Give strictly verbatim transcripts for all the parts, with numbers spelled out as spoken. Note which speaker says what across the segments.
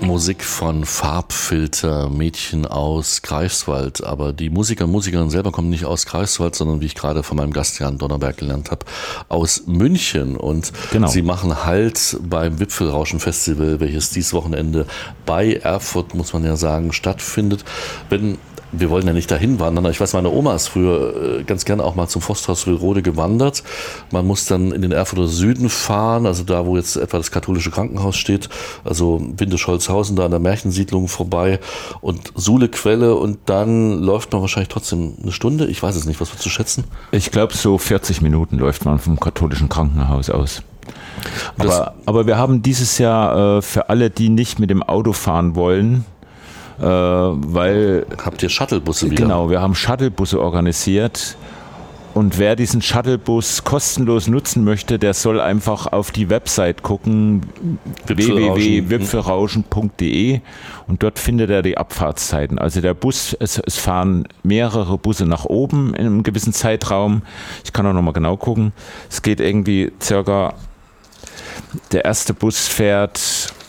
Speaker 1: Musik von Farbfilter, Mädchen aus Greifswald. Aber die Musiker und Musikerinnen selber kommen nicht aus Greifswald, sondern wie ich gerade von meinem Gast Jan Donnerberg gelernt habe, aus München. Und genau. Sie machen Halt beim Wipfelrauschen-Festival, welches dieses Wochenende bei Erfurt, muss man ja sagen, stattfindet. Wenn Wir wollen ja nicht dahin wandern. Ich weiß, meine Oma ist früher ganz gerne auch mal zum Forsthaus Wilrode gewandert. Man muss dann in den Erfurter Süden fahren, also da, wo jetzt etwa das katholische Krankenhaus steht, also Windisch-Holzhausen, da an der Märchensiedlung vorbei und Suhlequelle, und dann läuft man wahrscheinlich trotzdem eine Stunde. Ich weiß es nicht, was würdest du schätzen?
Speaker 2: Ich glaube, so vierzig Minuten läuft man vom katholischen Krankenhaus aus. Aber, aber wir haben dieses Jahr äh, für alle, die nicht mit dem Auto fahren wollen, Äh, weil
Speaker 1: habt ihr Shuttlebusse wieder?
Speaker 2: Genau, wir haben Shuttlebusse organisiert, und wer diesen Shuttlebus kostenlos nutzen möchte, der soll einfach auf die Website gucken, w w w punkt wipfelrauschen punkt d e, und dort findet er die Abfahrtszeiten. Also der Bus, es, es fahren mehrere Busse nach oben in einem gewissen Zeitraum. Ich kann auch nochmal genau gucken. Es geht irgendwie circa, der erste Bus fährt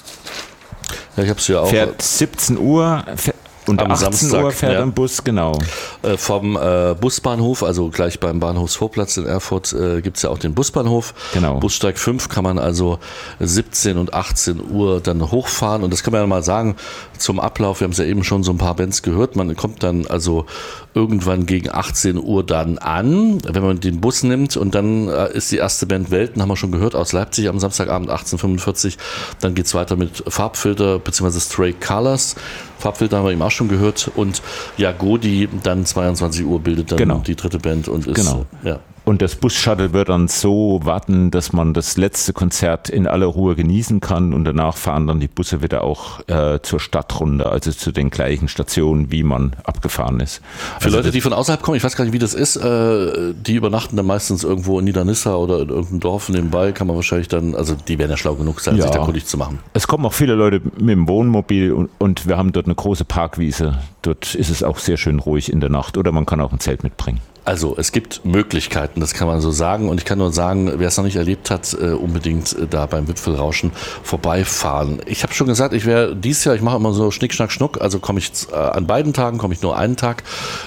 Speaker 1: Ja, ich hab's ja auch.
Speaker 2: Fährt siebzehn Uhr und
Speaker 1: am
Speaker 2: achtzehn
Speaker 1: Samstag,
Speaker 2: Uhr fährt
Speaker 1: ja.
Speaker 2: ein Bus, genau.
Speaker 1: Äh, vom äh, Busbahnhof, also gleich beim Bahnhofsvorplatz in Erfurt, äh, gibt es ja auch den Busbahnhof.
Speaker 2: Genau.
Speaker 1: Bussteig fünf kann man also siebzehn und achtzehn Uhr dann hochfahren. Und das kann man ja mal sagen zum Ablauf. Wir haben es ja eben schon so ein paar Bands gehört. Man kommt dann also irgendwann gegen achtzehn Uhr dann an, wenn man den Bus nimmt. Und dann äh, ist die erste Band Welten, haben wir schon gehört, aus Leipzig am Samstagabend achtzehn Uhr fünfundvierzig. Dann geht es weiter mit Farbfilter bzw. Stray Colors. Farbfilter haben wir eben auch schon gehört. Und ja, Godi dann zweiundzwanzig Uhr bildet dann
Speaker 2: genau.
Speaker 1: die dritte Band und ist
Speaker 2: genau.
Speaker 1: ja.
Speaker 2: Und das Bus-Shuttle wird dann so warten, dass man das letzte Konzert in aller Ruhe genießen kann, und danach fahren dann die Busse wieder auch äh, zur Stadt runter, also zu den gleichen Stationen, wie man abgefahren ist.
Speaker 1: Für
Speaker 2: also
Speaker 1: Leute, die von außerhalb kommen, ich weiß gar nicht, wie das ist, äh, die übernachten dann meistens irgendwo in Niedernissa oder in irgendeinem Dorf nebenbei, kann man wahrscheinlich dann, also die werden ja schlau genug sein,
Speaker 2: ja.
Speaker 1: sich da kundig zu machen.
Speaker 2: Es kommen auch viele Leute mit dem Wohnmobil, und, und wir haben dort eine große Parkwiese. Dort ist es auch sehr schön ruhig in der Nacht, oder man kann auch ein Zelt mitbringen.
Speaker 1: Also es gibt Möglichkeiten, das kann man so sagen, und ich kann nur sagen, wer es noch nicht erlebt hat, äh, unbedingt äh, da beim Wipfelrauschen vorbeifahren. Ich habe schon gesagt, ich wäre dieses Jahr, ich mache immer so Schnick, Schnack, Schnuck, also komme ich äh, an beiden Tagen, komme ich nur einen Tag.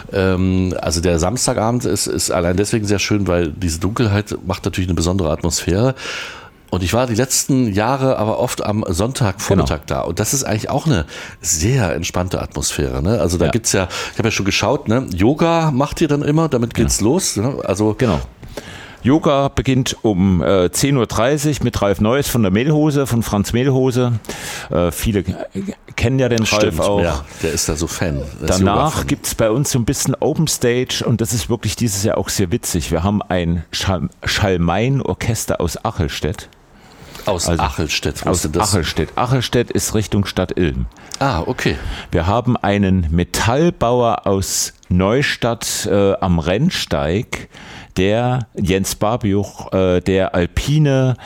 Speaker 1: Ähm, also der Samstagabend ist, ist allein deswegen sehr schön, weil diese Dunkelheit macht natürlich eine besondere Atmosphäre. Und ich war die letzten Jahre aber oft am Sonntagvormittag genau. da. Und das ist eigentlich auch eine sehr entspannte Atmosphäre. Ne? Also da ja. gibt's ja, ich habe ja schon geschaut, ne? Yoga macht ihr dann immer, damit geht's genau. los. Ne? Also
Speaker 2: genau. Yoga beginnt um äh, zehn Uhr dreißig mit Ralf Neuss von der Mehlhose, von Franz Mehlhose. Äh, viele kennen ja den
Speaker 1: Stimmt,
Speaker 2: Ralf auch.
Speaker 1: Ja, der ist da so Fan.
Speaker 2: Danach gibt es bei uns so ein bisschen Open Stage, und das ist wirklich dieses Jahr auch sehr witzig. Wir haben ein Schal- Schalmein-Orchester aus Achelstedt.
Speaker 1: Aus also Achelstedt.
Speaker 2: Aus das? Achelstedt. Achelstedt ist Richtung Stadt Ilm.
Speaker 1: Ah, okay.
Speaker 2: Wir haben einen Metallbauer aus Neustadt äh, am Rennsteig, der Jens Barbiuch, äh, der alpine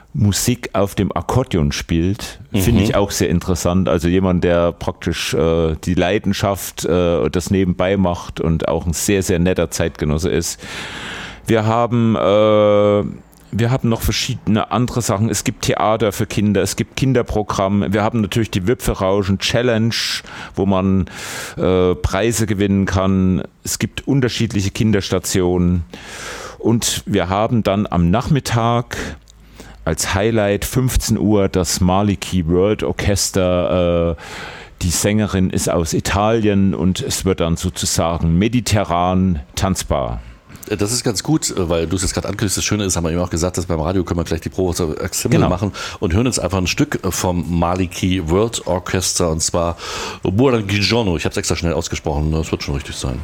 Speaker 2: Musik auf dem Akkordeon spielt. Mhm. Finde ich auch sehr interessant. Also jemand, der praktisch äh, die Leidenschaft äh, das nebenbei macht und auch ein sehr, sehr netter Zeitgenosse ist. Wir haben äh, Wir haben noch verschiedene andere Sachen. Es gibt Theater für Kinder, es gibt Kinderprogramm. Wir haben natürlich die Wipfelrauschen Challenge, wo man äh, Preise gewinnen kann. Es gibt unterschiedliche Kinderstationen. Und wir haben dann am Nachmittag als Highlight fünfzehn Uhr das Maliki World Orchester. Äh, die Sängerin ist aus Italien, und es wird dann sozusagen mediterran tanzbar.
Speaker 1: Das ist ganz gut, weil du es jetzt gerade ankündigst. Das Schöne ist, haben wir eben auch gesagt, dass beim Radio können wir gleich die Probe genau. machen und hören jetzt einfach ein Stück vom Maliki World Orchestra, und zwar Buongiorno. Ich habe es extra schnell ausgesprochen, das wird schon richtig sein.